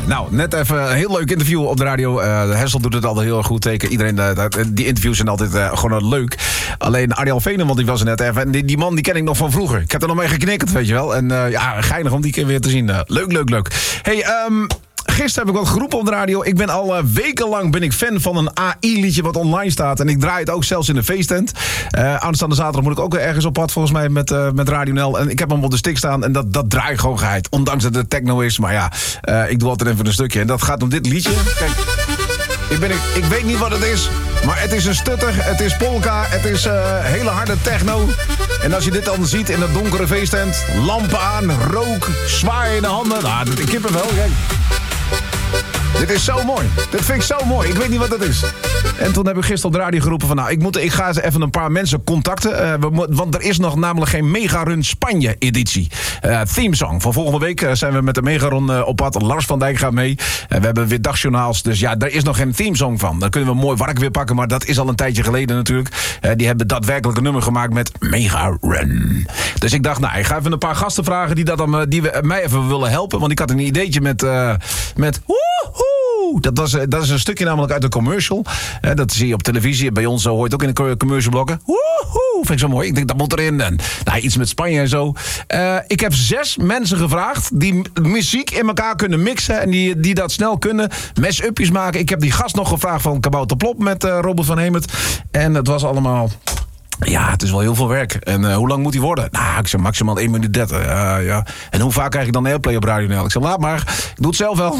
Nou, net even een heel leuk interview op de radio. Hessel doet het altijd heel erg goed. Teken. Iedereen, die interviews zijn altijd gewoon leuk. Alleen Arjan Venen, want die was er net even. En die man die ken ik nog van vroeger. Ik heb er nog mee geknikkerd, weet je wel. En geinig om die keer weer te zien. Leuk. Hey, gisteren heb ik wat geroepen op de radio. Ik ben al wekenlang fan van een AI-liedje wat online staat. En ik draai het ook zelfs in de feesttent. Aanstaande zaterdag moet ik ook ergens op pad volgens mij met Radio NL. En ik heb hem op de stick staan en dat draai gewoon geheid. Ondanks dat het techno is. Maar ja, ik doe altijd even een stukje. En dat gaat om dit liedje. Kijk, ik weet niet wat het is. Maar het is een stutter, het is polka, het is hele harde techno. En als je dit dan ziet in dat donkere feesttent. Lampen aan, rook, zwaaien in de handen. Nou, ik kip hem wel, kijk. Dit is zo mooi. Dit vind ik zo mooi. Ik weet niet wat dat is. En toen heb ik gisteren op de radio geroepen van... ik ga eens even een paar mensen contacten. Want er is nog namelijk geen Megarun Spanje editie. Themesong. Van volgende week zijn we met de Megarun op pad. Lars van Dijk gaat mee. We hebben weer dagjournaals. Dus ja, daar is nog geen themesong van. Dan kunnen we een mooi wark weer pakken. Maar dat is al een tijdje geleden natuurlijk. Die hebben daadwerkelijk een nummer gemaakt met Megarun. Dus ik dacht, ik ga even een paar gasten vragen... die mij even willen helpen. Want ik had een ideetje met dat is een stukje namelijk uit een commercial. Dat zie je op televisie. Bij ons hoort ook in de commercialblokken. Woehoe, vind ik zo mooi. Ik denk, dat moet erin. En, iets met Spanje en zo. Ik heb 6 mensen gevraagd die muziek in elkaar kunnen mixen. En die dat snel kunnen. Mash-upjes maken. Ik heb die gast nog gevraagd van Kabouter Plop met Robert van Hemert. En het was allemaal... Ja, het is wel heel veel werk. En hoe lang moet die worden? Ik zeg maximaal 1 minuut 30. Ja. En hoe vaak krijg ik dan airplay op Radio NL? Ik zeg, laat maar. Ik doe het zelf wel.